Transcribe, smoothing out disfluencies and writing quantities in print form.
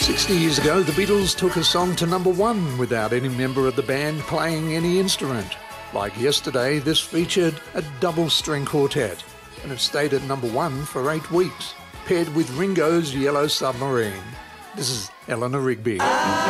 60 years ago, the Beatles took a song to number one without any member of the band playing any instrument. Like Yesterday, this featured a double-string quartet, and it stayed at number one for 8 weeks, paired with Ringo's Yellow Submarine. This is Eleanor Rigby.